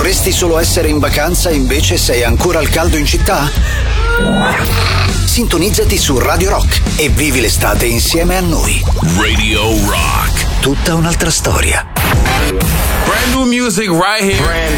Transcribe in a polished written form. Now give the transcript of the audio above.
Vorresti solo essere in vacanza e invece sei ancora al caldo in città? Sintonizzati su Radio Rock e vivi l'estate insieme a noi. Radio Rock. Tutta un'altra storia. Brand new music right here.